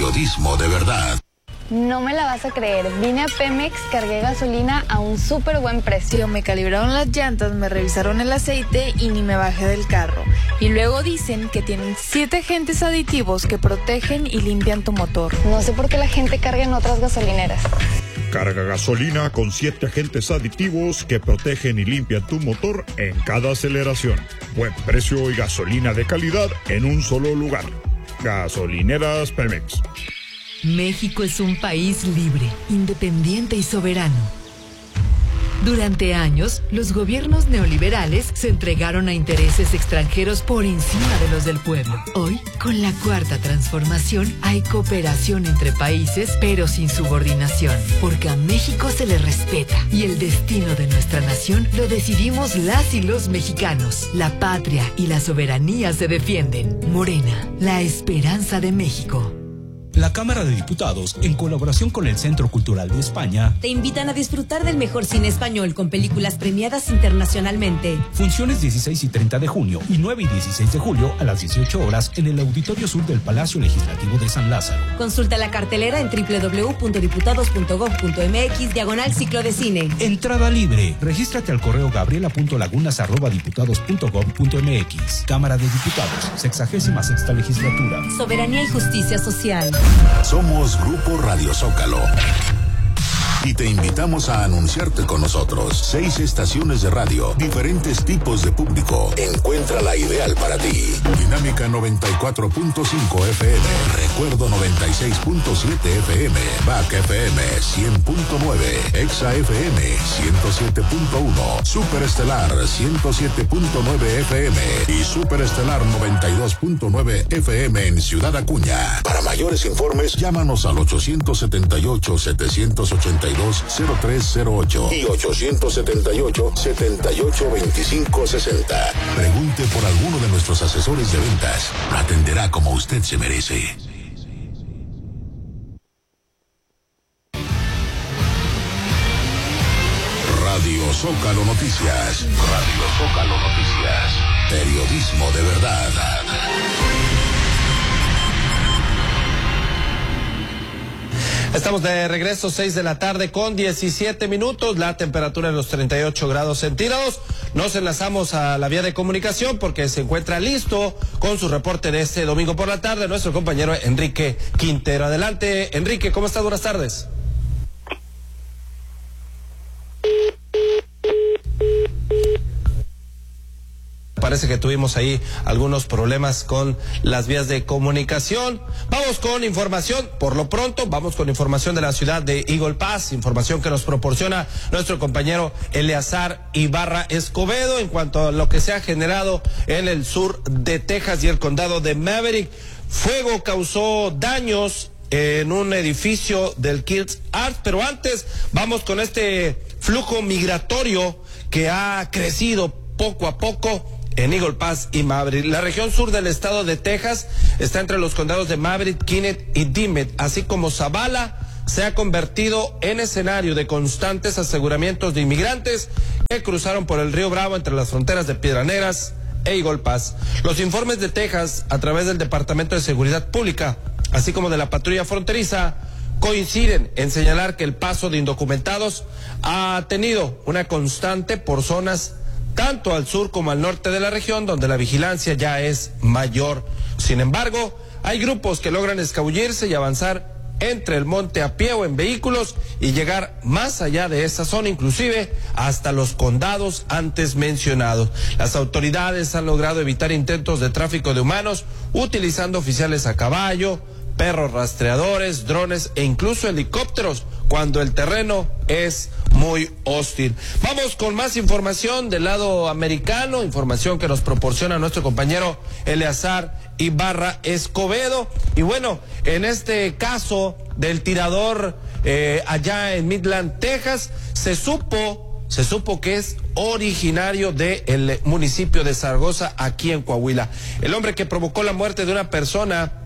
Periodismo de verdad. No me la vas a creer, vine a Pemex, cargué gasolina a un súper buen precio. Me calibraron las llantas, me revisaron el aceite y ni me bajé del carro. Y luego dicen que tienen 7 agentes aditivos que protegen y limpian tu motor. No sé por qué la gente carga en otras gasolineras. Carga gasolina con 7 agentes aditivos que protegen y limpian tu motor en cada aceleración. Buen precio y gasolina de calidad en un solo lugar. Gasolineras Pemex. México es un país libre, independiente y soberano. Durante años, los gobiernos neoliberales se entregaron a intereses extranjeros por encima de los del pueblo. Hoy, con la Cuarta Transformación, hay cooperación entre países, pero sin subordinación, porque a México se le respeta y el destino de nuestra nación lo decidimos las y los mexicanos. La patria y la soberanía se defienden. Morena, la esperanza de México. La Cámara de Diputados, en colaboración con el Centro Cultural de España, te invitan a disfrutar del mejor cine español con películas premiadas internacionalmente. Funciones 16 y 30 de junio y 9 y 16 de julio a las 18 horas en el Auditorio Sur del Palacio Legislativo de San Lázaro. Consulta la cartelera en www.diputados.gov.mx/ciclo de cine. Entrada libre. Regístrate al correo gabriela.lagunas@diputados.gov.mx. Cámara de Diputados, 66ª legislatura. Soberanía y justicia social. Somos Grupo Radio Zócalo y te invitamos a anunciarte con nosotros. 6 estaciones de radio, diferentes tipos de público. Encuentra la ideal para ti. Dinámica 94.5 FM, Recuerdo 96.7 FM, BAC FM 100.9, Exa FM 107.1, Superestelar 107.9 FM y Superestelar 92.9 FM en Ciudad Acuña. Para mayores informes, llámanos al 878-782-0308 y 878-782560. Pregunte por alguno de nuestros asesores de ventas. Lo atenderá como usted se merece. Radio Zócalo Noticias. Radio Zócalo Noticias. Periodismo de verdad. Estamos de regreso, 6 de la tarde con 17 minutos, la temperatura en los 38 grados centígrados. Nos enlazamos a la vía de comunicación porque se encuentra listo con su reporte de este domingo por la tarde nuestro compañero Enrique Quintero. Adelante, Enrique, ¿cómo estás? Buenas tardes. Parece que tuvimos ahí algunos problemas con las vías de comunicación. Vamos con información, por lo pronto, vamos con información de la ciudad de Eagle Pass, información que nos proporciona nuestro compañero Eleazar Ibarra Escobedo en cuanto a lo que se ha generado en el sur de Texas y el condado de Maverick. Fuego causó daños en un edificio del Kids Art, pero antes vamos con este flujo migratorio que ha crecido poco a poco en Eagle Pass y Maverick. La región sur del estado de Texas está entre los condados de Maverick, Kennett y Dimmitt, así como Zavala se ha convertido en escenario de constantes aseguramientos de inmigrantes que cruzaron por el río Bravo entre las fronteras de Piedras Negras e Eagle Pass. Los informes de Texas, a través del Departamento de Seguridad Pública, así como de la patrulla fronteriza, coinciden en señalar que el paso de indocumentados ha tenido una constante por zonas tanto al sur como al norte de la región, donde la vigilancia ya es mayor. Sin embargo, hay grupos que logran escabullirse y avanzar entre el monte a pie o en vehículos y llegar más allá de esa zona, inclusive hasta los condados antes mencionados. Las autoridades han logrado evitar intentos de tráfico de humanos utilizando oficiales a caballo, perros rastreadores, drones e incluso helicópteros cuando el terreno es muy hostil. Vamos con más información del lado americano, información que nos proporciona nuestro compañero Eleazar Ibarra Escobedo. Y bueno, en este caso del tirador allá en Midland, Texas, se supo que es originario del municipio de Zaragoza, aquí en Coahuila. El hombre que provocó la muerte de una persona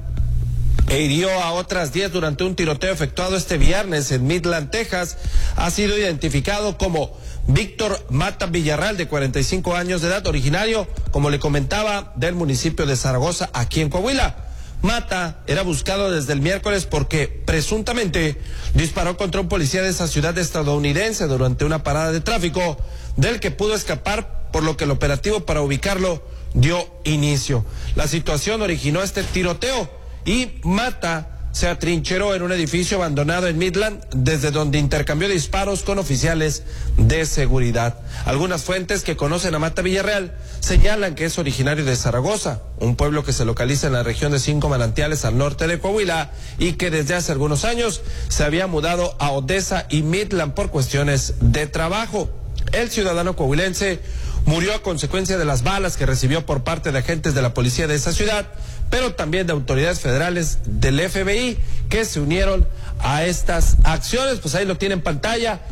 e hirió a otras 10 durante un tiroteo efectuado este viernes en Midland, Texas, ha sido identificado como Víctor Mata Villarreal, de 45 años de edad, originario, como le comentaba, del municipio de Zaragoza, aquí en Coahuila. Mata era buscado desde el miércoles porque presuntamente disparó contra un policía de esa ciudad estadounidense durante una parada de tráfico, del que pudo escapar, por lo que el operativo para ubicarlo dio inicio. La situación originó este tiroteo y Mata se atrincheró en un edificio abandonado en Midland, desde donde intercambió disparos con oficiales de seguridad. Algunas fuentes que conocen a Mata Villarreal señalan que es originario de Zaragoza, un pueblo que se localiza en la región de Cinco Manantiales al norte de Coahuila, y que desde hace algunos años se había mudado a Odessa y Midland por cuestiones de trabajo. El ciudadano coahuilense murió a consecuencia de las balas que recibió por parte de agentes de la policía de esa ciudad, pero también de autoridades federales del FBI que se unieron a estas acciones. Pues ahí lo tiene en pantalla,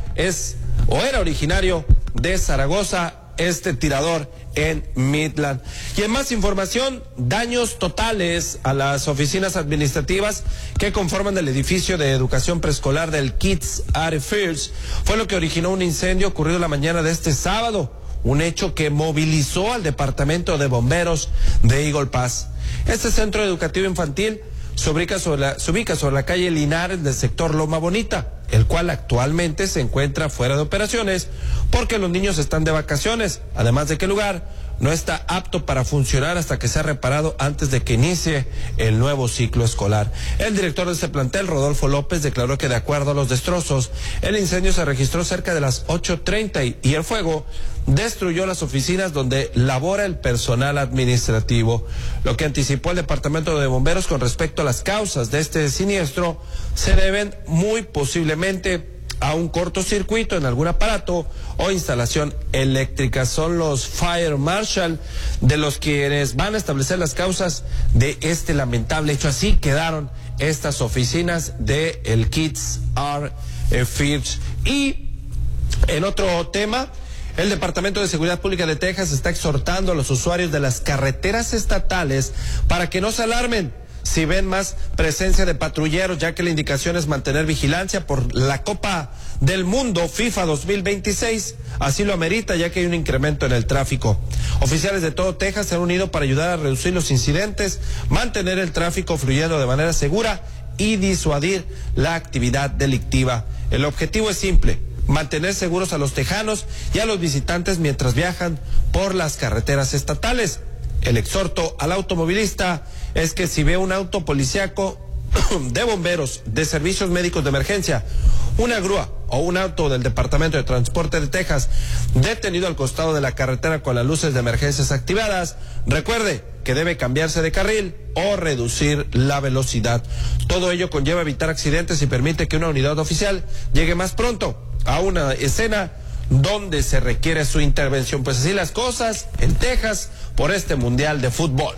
era originario de Zaragoza, este tirador en Midland. Y en más información, daños totales a las oficinas administrativas que conforman el edificio de educación preescolar del Kids Are First fue lo que originó un incendio ocurrido la mañana de este sábado, un hecho que movilizó al departamento de bomberos de Eagle Pass. Este centro educativo infantil se ubica sobre la calle Linares del sector Loma Bonita, el cual actualmente se encuentra fuera de operaciones porque los niños están de vacaciones, además de que el lugar no está apto para funcionar hasta que sea reparado antes de que inicie el nuevo ciclo escolar. El director de este plantel, Rodolfo López, declaró que de acuerdo a los destrozos, el incendio se registró cerca de las 8:30 y el fuego destruyó las oficinas donde labora el personal administrativo. Lo que anticipó el Departamento de Bomberos con respecto a las causas de este siniestro se deben muy posiblemente a un cortocircuito en algún aparato o instalación eléctrica. Son los Fire Marshal de los quienes van a establecer las causas de este lamentable hecho. Así quedaron estas oficinas de el Kids Are First. Y en otro tema, el Departamento de Seguridad Pública de Texas está exhortando a los usuarios de las carreteras estatales para que no se alarmen si ven más presencia de patrulleros, ya que la indicación es mantener vigilancia por la Copa del Mundo FIFA 2026. Así lo amerita, ya que hay un incremento en el tráfico. Oficiales de todo Texas se han unido para ayudar a reducir los incidentes, mantener el tráfico fluyendo de manera segura y disuadir la actividad delictiva. El objetivo es simple: mantener seguros a los tejanos y a los visitantes mientras viajan por las carreteras estatales. El exhorto al automovilista es que si ve un auto policíaco, de bomberos, de servicios médicos de emergencia, una grúa o un auto del Departamento de Transporte de Texas detenido al costado de la carretera con las luces de emergencias activadas, recuerde que debe cambiarse de carril o reducir la velocidad. Todo ello conlleva evitar accidentes y permite que una unidad oficial llegue más pronto a una escena donde se requiere su intervención. Pues así las cosas en Texas por este Mundial de Fútbol.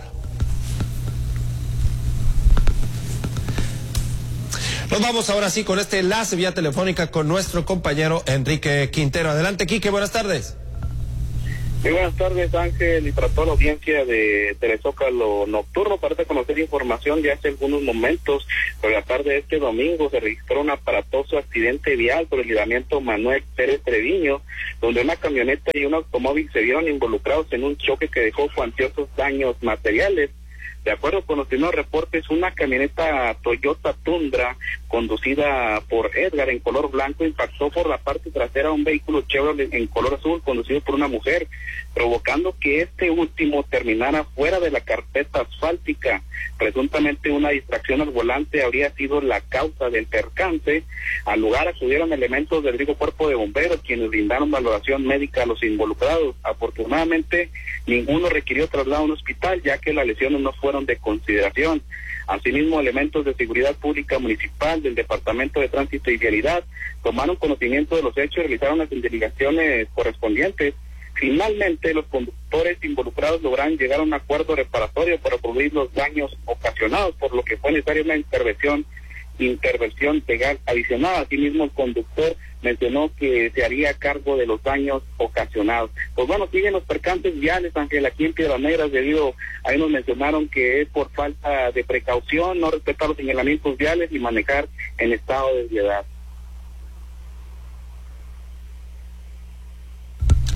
Nos vamos ahora sí con este enlace vía telefónica con nuestro compañero Enrique Quintero. Adelante, Quique, buenas tardes. Muy buenas tardes, Ángel, y para toda la audiencia de Telezócalo Nocturno. Para conocer información de hace algunos momentos, por la tarde de este domingo se registró un aparatoso accidente vial por el libramiento Manuel Pérez Treviño, donde una camioneta y un automóvil se vieron involucrados en un choque que dejó cuantiosos daños materiales. De acuerdo con los primeros reportes, una camioneta Toyota Tundra conducida por Edgar en color blanco impactó por la parte trasera a un vehículo Chevrolet en color azul conducido por una mujer, provocando que este último terminara fuera de la carpeta asfáltica. Presuntamente una distracción al volante habría sido la causa del percance. Al lugar acudieron elementos del Rigo Cuerpo de Bomberos, quienes brindaron valoración médica a los involucrados. Afortunadamente, ninguno requirió traslado a un hospital, ya que las lesiones no fueron de consideración. Asimismo, elementos de seguridad pública municipal del Departamento de Tránsito y Vialidad tomaron conocimiento de los hechos y realizaron las investigaciones correspondientes. Finalmente, los conductores involucrados lograron llegar a un acuerdo reparatorio para cubrir los daños ocasionados, por lo que fue necesaria una intervención legal adicional. Asimismo, el conductor mencionó que se haría cargo de los daños ocasionados. Pues bueno, siguen los percances viales, Ángel, aquí en Piedras Negras, debido a nos mencionaron que es por falta de precaución, no respetar los señalamientos viales y manejar en estado de ebriedad.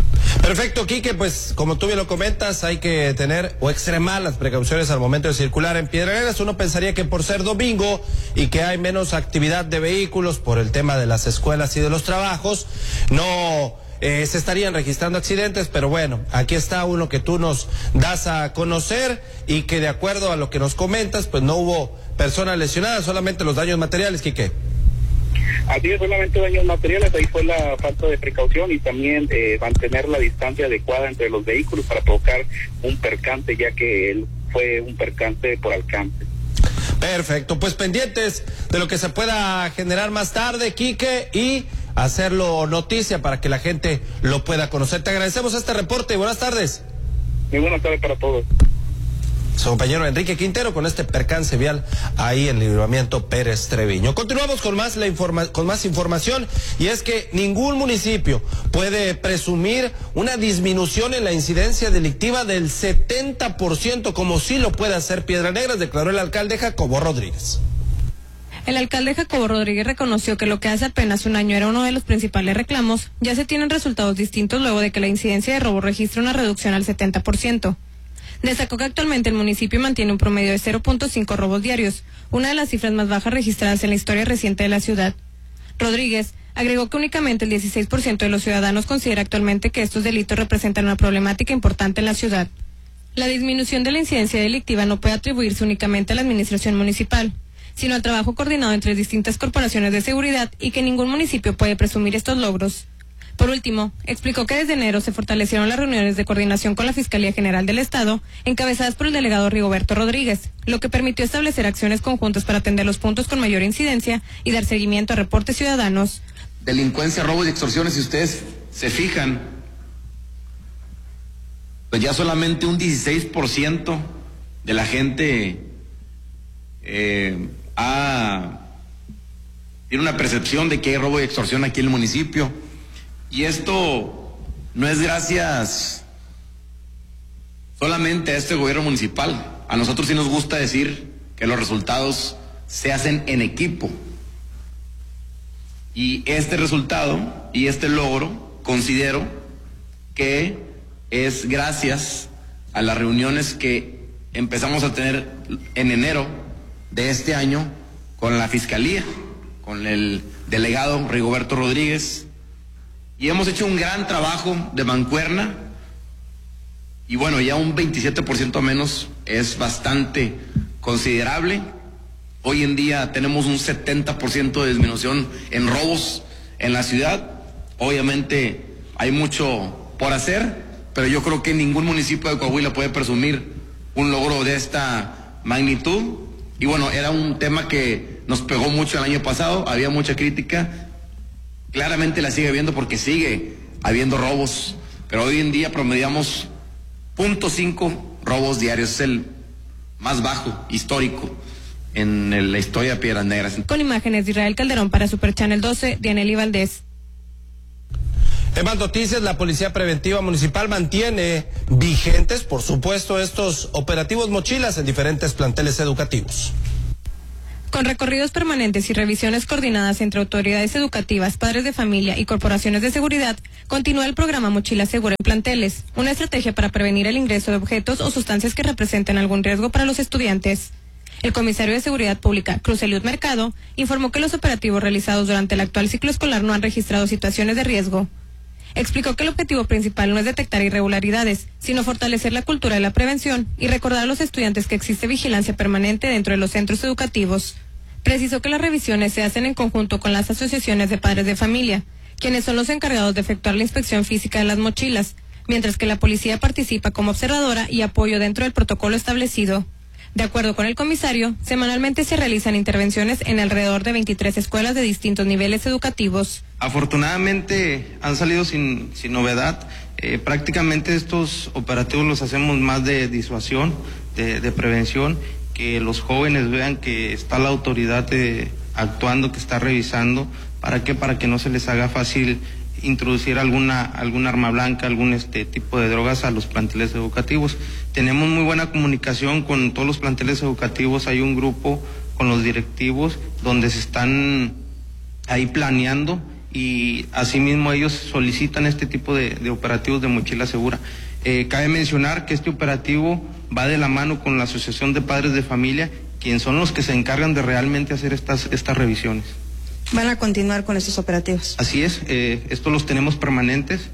Perfecto, Quique, pues como tú bien lo comentas, hay que tener o extremar las precauciones al momento de circular en Piedras Negras. Uno pensaría que por ser domingo y que hay menos actividad de vehículos por el tema de las escuelas y de los trabajos, no se estarían registrando accidentes, pero bueno, aquí está uno que tú nos das a conocer y que de acuerdo a lo que nos comentas, pues no hubo personas lesionadas, solamente los daños materiales, Quique. Así es, solamente daños materiales, ahí fue la falta de precaución y también mantener la distancia adecuada entre los vehículos para provocar un percance, ya que él fue un percance por alcance. Perfecto, pues pendientes de lo que se pueda generar más tarde, Quique, y hacerlo noticia para que la gente lo pueda conocer. Te agradecemos este reporte y buenas tardes. Muy buenas tardes para todos. Su compañero Enrique Quintero con este percance vial ahí en Libramiento Pérez Treviño. Continuamos con más información, y es que ningún municipio puede presumir una disminución en la incidencia delictiva del 70%, como sí lo puede hacer Piedras Negras, declaró el alcalde Jacobo Rodríguez. El alcalde Jacobo Rodríguez reconoció que lo que hace apenas un año era uno de los principales reclamos, ya se tienen resultados distintos luego de que la incidencia de robo registra una reducción al 70%. Destacó que actualmente el municipio mantiene un promedio de 0.5 robos diarios, una de las cifras más bajas registradas en la historia reciente de la ciudad. Rodríguez agregó que únicamente el 16% de los ciudadanos considera actualmente que estos delitos representan una problemática importante en la ciudad. La disminución de la incidencia delictiva no puede atribuirse únicamente a la administración municipal, sino al trabajo coordinado entre distintas corporaciones de seguridad y que ningún municipio puede presumir estos logros. Por último, explicó que desde enero se fortalecieron las reuniones de coordinación con la Fiscalía General del Estado, encabezadas por el delegado Rigoberto Rodríguez, lo que permitió establecer acciones conjuntas para atender los puntos con mayor incidencia y dar seguimiento a reportes ciudadanos. Delincuencia, robos y extorsiones, si ustedes se fijan, pues ya solamente un 16% de la gente tiene una percepción de que hay robo y extorsión aquí en el municipio. Y esto no es gracias solamente a este gobierno municipal. A nosotros sí nos gusta decir que los resultados se hacen en equipo. Y este resultado y este logro considero que es gracias a las reuniones que empezamos a tener en enero de este año con la Fiscalía, con el delegado Rigoberto Rodríguez. Y hemos hecho un gran trabajo de mancuerna y bueno, ya un 27% menos es bastante considerable. Hoy en día tenemos un 70% de disminución en robos en la ciudad. Obviamente hay mucho por hacer, pero yo creo que ningún municipio de Coahuila puede presumir un logro de esta magnitud. Y bueno, era un tema que nos pegó mucho el año pasado, había mucha crítica. Claramente la sigue habiendo porque sigue habiendo robos, pero hoy en día promediamos 0.5 robos diarios, es el más bajo histórico en la historia de Piedras Negras. Con imágenes de Israel Calderón para Super Channel 12, Dianely Valdés. En más noticias, la Policía Preventiva Municipal mantiene vigentes, por supuesto, estos operativos mochilas en diferentes planteles educativos. Con recorridos permanentes y revisiones coordinadas entre autoridades educativas, padres de familia y corporaciones de seguridad, continúa el programa Mochila Segura en planteles, una estrategia para prevenir el ingreso de objetos o sustancias que representen algún riesgo para los estudiantes. El comisario de Seguridad Pública, Cruz Eliud Mercado, informó que los operativos realizados durante el actual ciclo escolar no han registrado situaciones de riesgo. Explicó que el objetivo principal no es detectar irregularidades, sino fortalecer la cultura de la prevención y recordar a los estudiantes que existe vigilancia permanente dentro de los centros educativos. Precisó que las revisiones se hacen en conjunto con las asociaciones de padres de familia, quienes son los encargados de efectuar la inspección física de las mochilas, mientras que la policía participa como observadora y apoyo dentro del protocolo establecido. De acuerdo con el comisario, semanalmente se realizan intervenciones en alrededor de 23 escuelas de distintos niveles educativos. Afortunadamente han salido sin novedad. Prácticamente estos operativos los hacemos más de disuasión, de prevención, que los jóvenes vean que está la autoridad actuando, que está revisando. ¿Para qué? Para que no se les haga fácil introducir alguna arma blanca, algún tipo de drogas a los planteles educativos. Tenemos muy buena comunicación con todos los planteles educativos. Hay un grupo con los directivos donde se están ahí planeando y asimismo ellos solicitan este tipo de operativos de mochila segura. Cabe mencionar que este operativo va de la mano con la Asociación de Padres de Familia, quienes son los que se encargan de realmente hacer estas revisiones. ¿Van a continuar con estos operativos? Así es, estos los tenemos permanentes.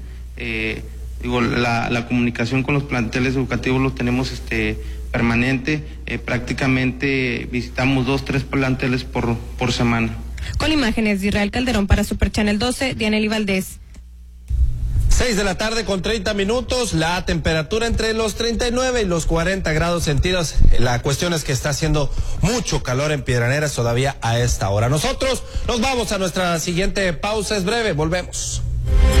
La comunicación con los planteles educativos los tenemos permanente. Prácticamente visitamos 2-3 planteles por semana. Con imágenes de Israel Calderón para Super Channel 12, Dianely Valdés. 6 de la tarde con 30 minutos, la temperatura entre los 39 y los 40 grados centígrados. La cuestión es que está haciendo mucho calor en Piedraneras todavía a esta hora. Nosotros nos vamos a nuestra siguiente pausa, es breve, volvemos.